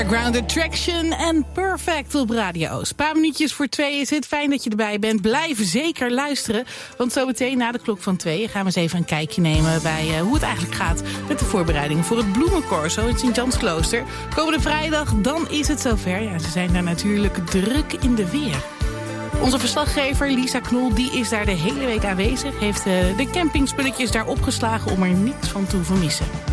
Grounded Traction en Perfect op Radio Oost. Een paar minuutjes voor 2 is het. Fijn dat je erbij bent. Blijf zeker luisteren. Want zo meteen na de klok van 2 gaan we eens even een kijkje nemen bij hoe het eigenlijk gaat met de voorbereidingen voor het Bloemencorso in Sint-Jansklooster. Komende vrijdag, dan is het zover. Ja, ze zijn daar natuurlijk druk in de weer. Onze verslaggever Lisa Knol die is daar de hele week aanwezig. Heeft de campingspulletjes daar opgeslagen om er niets van te hoeven missen.